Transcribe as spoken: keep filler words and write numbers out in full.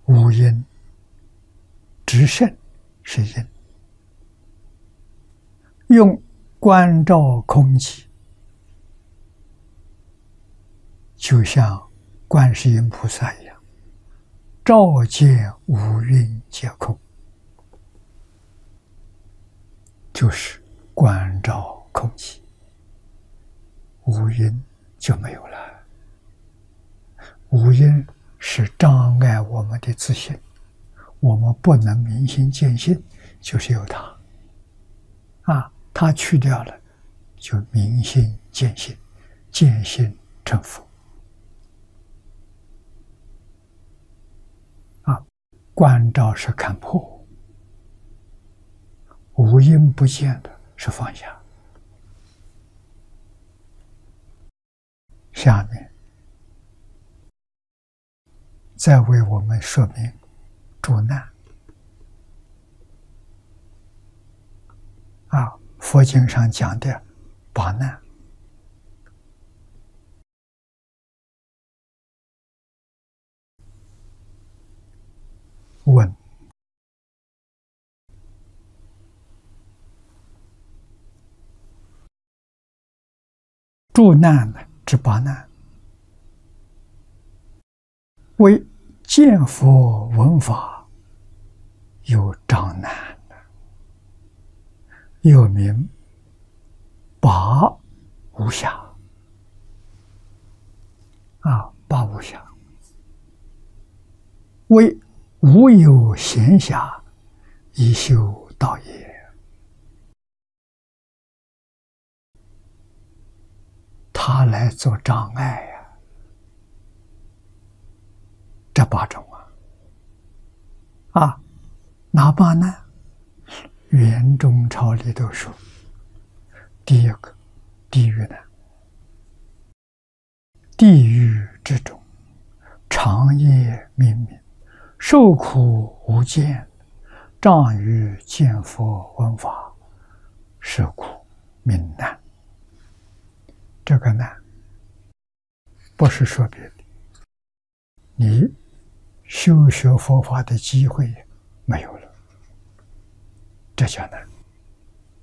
无因直胜是因，用观照空寂，就像观世音菩萨一样，照见五蕴皆空，就是观照空寂，五蕴就没有了。五蕴是障碍我们的自信，我们不能明心见性，就是有它啊，它去掉了，就明心见性，见性成佛啊。观照是看破，无因不见的是放下。下面再为我们说明诸难啊，佛经上讲的八难。问：诸难呢？之八难，为见佛闻法有障难，又名八无暇啊，八无暇，为无有闲暇以修道业。他来做障碍呀、啊，这八种啊，啊，哪八难？圆中钞里头说，第一个地狱难，地狱之中，长夜冥冥，受苦无间，障于见佛闻法，是苦名难。这个难不是说别的，你修学佛法的机会没有了，这叫难。